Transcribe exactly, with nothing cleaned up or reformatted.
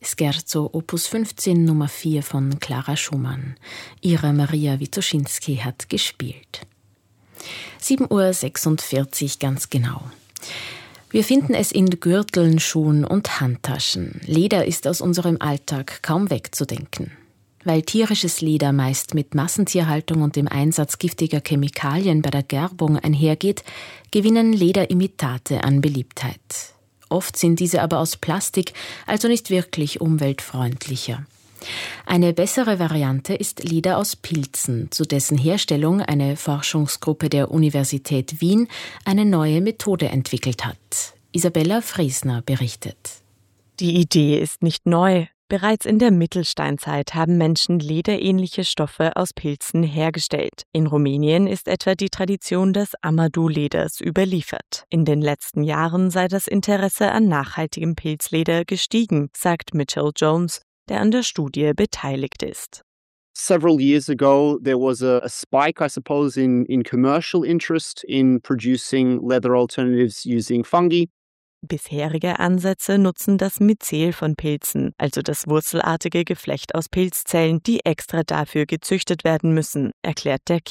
Scherzo Opus fünfzehn Nummer vier von Clara Schumann. Ira Maria Witoschinski hat gespielt. sieben Uhr sechsundvierzig ganz genau. Wir finden es in Gürteln, Schuhen und Handtaschen. Leder ist aus unserem Alltag kaum wegzudenken. Weil tierisches Leder meist mit Massentierhaltung und dem Einsatz giftiger Chemikalien bei der Gerbung einhergeht, gewinnen Lederimitate an Beliebtheit. Oft sind diese aber aus Plastik, also nicht wirklich umweltfreundlicher. Eine bessere Variante ist Leder aus Pilzen, zu dessen Herstellung eine Forschungsgruppe der Universität Wien eine neue Methode entwickelt hat. Isabella Friesner berichtet. Die Idee ist nicht neu. Bereits in der Mittelsteinzeit haben Menschen lederähnliche Stoffe aus Pilzen hergestellt. In Rumänien ist etwa die Tradition des Amadou-Leders überliefert. In den letzten Jahren sei das Interesse an nachhaltigem Pilzleder gestiegen, sagt Mitchell Jones, der an der Studie beteiligt ist. Several years ago, there was a, a spike, I suppose, in, in commercial interest in producing leather alternatives using fungi. Bisherige Ansätze nutzen das Myzel von Pilzen, also das wurzelartige Geflecht aus Pilzzellen, die extra dafür gezüchtet werden müssen, erklärt der